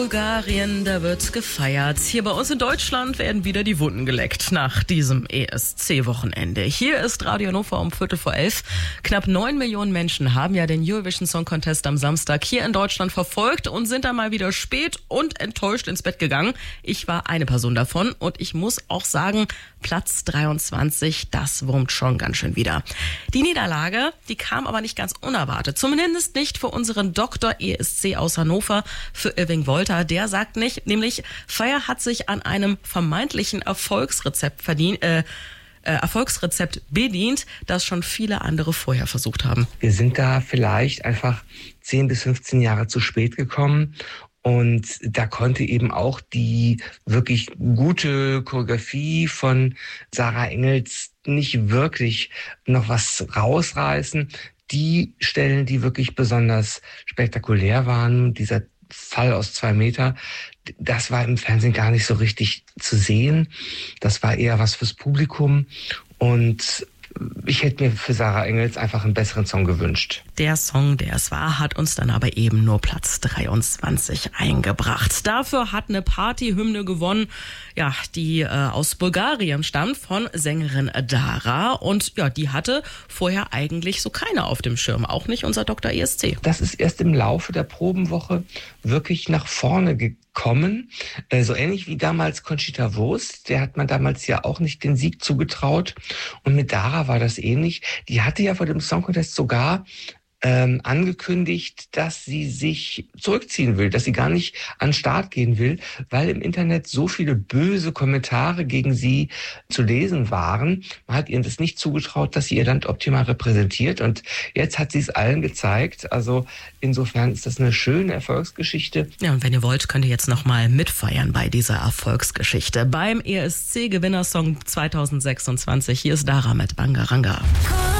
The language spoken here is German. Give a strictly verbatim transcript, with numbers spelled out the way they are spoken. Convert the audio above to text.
Bulgarien, da wird gefeiert. Hier bei uns in Deutschland werden wieder die Wunden geleckt nach diesem E S C-Wochenende. Hier ist Radio Hannover um Viertel vor elf. Knapp neun Millionen Menschen haben ja den Eurovision Song Contest am Samstag hier in Deutschland verfolgt und sind dann mal wieder spät und enttäuscht ins Bett gegangen. Ich war eine Person davon und ich muss auch sagen, Platz dreiundzwanzig, das wurmt schon ganz schön wieder. Die Niederlage, die kam aber nicht ganz unerwartet. Zumindest nicht für unseren Doktor E S C aus Hannover, für Irving Wolter. Der sagt nicht, nämlich Feier hat sich an einem vermeintlichen Erfolgsrezept verdient, äh, äh, Erfolgsrezept bedient, das schon viele andere vorher versucht haben. Wir sind da vielleicht einfach zehn bis fünfzehn Jahre zu spät gekommen. Und da konnte eben auch die wirklich gute Choreografie von Sarah Engels nicht wirklich noch was rausreißen. Die Stellen, die wirklich besonders spektakulär waren, dieser Fall aus zwei Meter, das war im Fernsehen gar nicht so richtig zu sehen. Das war eher was fürs Publikum. Und ich hätte mir für Sarah Engels einfach einen besseren Song gewünscht. Der Song, der es war, hat uns dann aber eben nur Platz dreiundzwanzig eingebracht. Dafür hat eine Partyhymne gewonnen, ja, die äh, aus Bulgarien stammt, von Sängerin Dara. Und ja, die hatte vorher eigentlich so keine auf dem Schirm, auch nicht unser Doktor E S C. Das ist erst im Laufe der Probenwoche wirklich nach vorne gekommen. Äh, so ähnlich wie damals Conchita Wurst, der hat man damals ja auch nicht den Sieg zugetraut. Und mit Dara war das ähnlich. Die hatte ja vor dem Song Contest sogar ähm, angekündigt, dass sie sich zurückziehen will, dass sie gar nicht an den Start gehen will, weil im Internet so viele böse Kommentare gegen sie zu lesen waren. Man hat ihr das nicht zugetraut, dass sie ihr Land optimal repräsentiert. Und jetzt hat sie es allen gezeigt. Also insofern ist das eine schöne Erfolgsgeschichte. Ja, und wenn ihr wollt, könnt ihr jetzt nochmal mitfeiern bei dieser Erfolgsgeschichte. Beim E S C-Gewinnersong zwanzig sechsundzwanzig. Hier ist Dara mit Bangaranga.